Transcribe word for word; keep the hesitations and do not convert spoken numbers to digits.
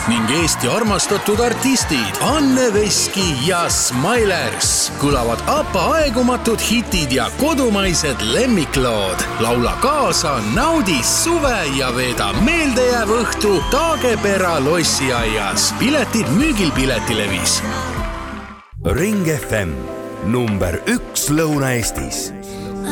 ning Eesti armastatud artistid Anne Veski ja Smilers. Kõlavad APA aegumatud hitid ja kodumaised lemmiklood. Laula kaasa, naudi suve ja veeda meeldejääv õhtu Taagepera lossiaias. Piletid müügil Piletilevis. Ring F M number üks Lõuna-Eestis.